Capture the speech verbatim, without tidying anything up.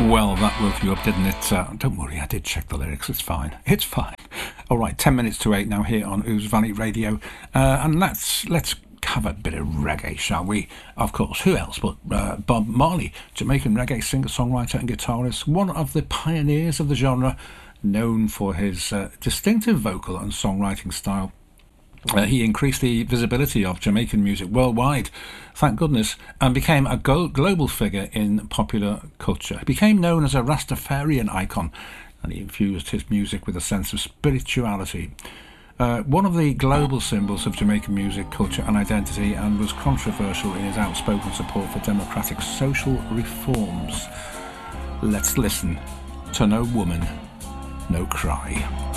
Well, that woke you up, didn't it? Uh, don't worry, I did check the lyrics. It's fine. It's fine. All right, ten minutes to eight now here on Ouse Valley Radio, uh, and let's let's have a bit of reggae, shall we? Of course, who else but uh, Bob Marley, Jamaican reggae singer, songwriter, and guitarist, one of the pioneers of the genre, known for his uh, distinctive vocal and songwriting style. Uh, he increased the visibility of Jamaican music worldwide, thank goodness, and became a go- global figure in popular culture. He became known as a Rastafarian icon, and he infused his music with a sense of spirituality. Uh, one of the global symbols of Jamaican music, culture and identity, and was controversial in his outspoken support for democratic social reforms. Let's listen to No Woman, No Cry.